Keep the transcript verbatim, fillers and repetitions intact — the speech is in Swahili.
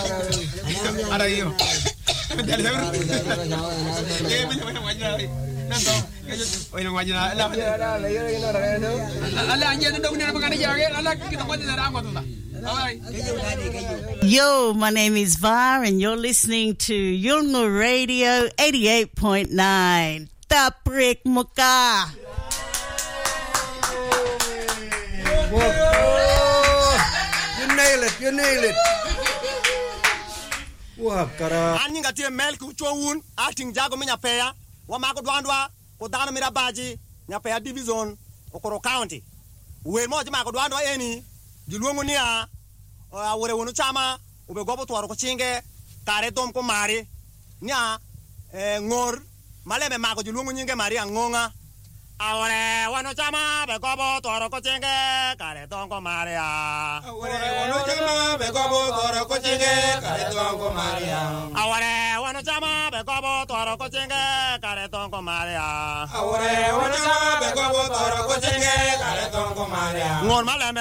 Ada io. Eh, punya wajah. Nanto. Oh, ini wajah. Allah anjir itu punya apa kan aja. Allah kita buat dari angkot tuh. Yo, my name is Var, and you're listening to Yulngu Radio eighty-eight point nine. Taprik Muka. You nail it, you nail it. Wah, kara. Ani ngati mel ku chowun, acting jago minya peya, wa mako dwandwa, ko dana mira baji, nya peya division, okoro county. We mo jima ko dwandwa eni, jilungu nia, awore wonu chama, ube gobo twaro ko chinge, kare tom ko mari, nya ngor, maleme mako jilungu nyinge mari angonga. Awore wonu chama, be gobo twaro ko chinge, kare tom ko mari a. Awore wonu chama, be gobo twaro ko chinge, kare tom ko mari a. Awore wonu chama, be gobo twaro ko chinge, kare tom ko mari a. Awore wonu chama, be gobo twaro ko chinge, kare tom ko mari a. Ngor maleme